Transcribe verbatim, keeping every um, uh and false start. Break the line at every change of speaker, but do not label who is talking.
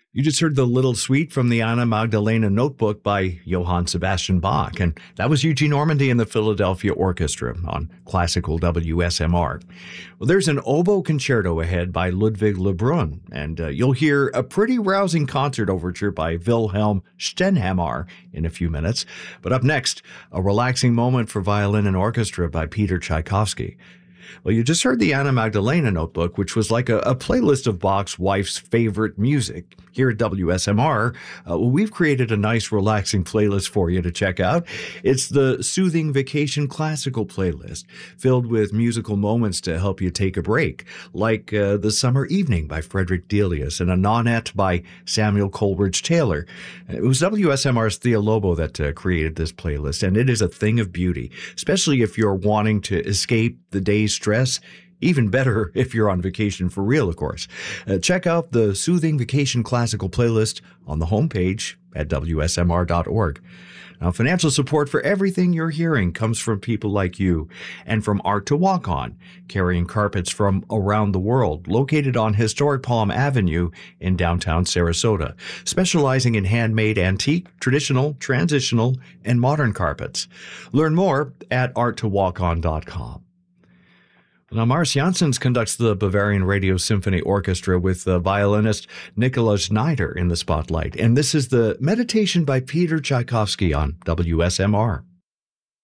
You just heard the little suite from the Anna Magdalena Notebook by Johann Sebastian Bach, and that was Eugene Ormandy and the Philadelphia Orchestra on Classical W S M R. Well, there's an oboe concerto ahead by Ludwig Lebrun, and uh, you'll hear a pretty rousing concert overture by Wilhelm Stenhammar in a few minutes. But up next, a relaxing moment for violin and orchestra by Peter Tchaikovsky. Well, you just heard the Anna Magdalena Notebook, which was like a, a playlist of Bach's wife's favorite music. Here at W S M R, uh, we've created a nice, relaxing playlist for you to check out. It's the Soothing Vacation Classical playlist, filled with musical moments to help you take a break, like uh, The Summer Evening by Frederick Delius and A Nonette by Samuel Coleridge Taylor. It was W S M R's Thea Lobo that uh, created this playlist, and it is a thing of beauty, especially if you're wanting to escape the day's stress. Even better if you're on vacation for real, of course. Uh, check out the Soothing Vacation Classical playlist on the homepage at W S M R dot org. Now, financial support for everything you're hearing comes from people like you and from Art to Walk On, carrying carpets from around the world, located on historic Palm Avenue in downtown Sarasota, specializing in handmade antique, traditional, transitional, and modern carpets. Learn more at art to walk on dot com. Now, Mars Janssens conducts the Bavarian Radio Symphony Orchestra with the violinist Nicola Schneider in the spotlight. And this is the Meditation by Peter Tchaikovsky on W S M R.